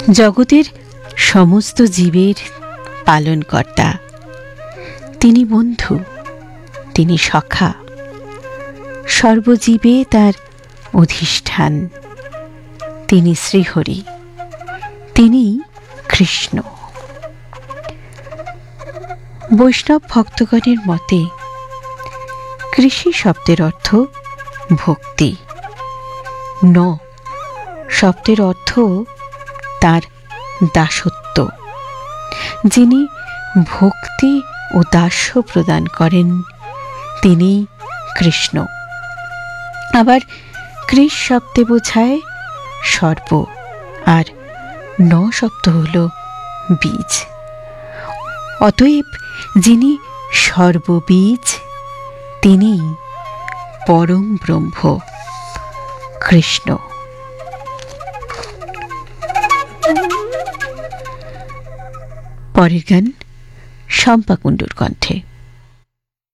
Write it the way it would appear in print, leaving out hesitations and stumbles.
জগতের সমস্ত জীবের পালনকর্তা। তিনি বন্ধু, তিনি সখা, সর্বজীবে তার অধিষ্ঠান। তিনি শ্রীহরি, তিনি কৃষ্ণ। বৈষ্ণব ভক্তগণের মতে কৃষি শব্দের অর্থ ভক্তি। ন শব্দের অর্থ তার দাসত্ব। যিনি ভক্তি ও দাস্য প্রদান করেন তিনি কৃষ্ণ। আবার কৃষ শব্দে বোঝায় সর্ব, আর ন শব্দ হল বীজ। অতএব যিনি সর্ববীজ তিনি পরম ব্রহ্ম কৃষ্ণ। পরের গান শম্পা কুণ্ডুর কণ্ঠে।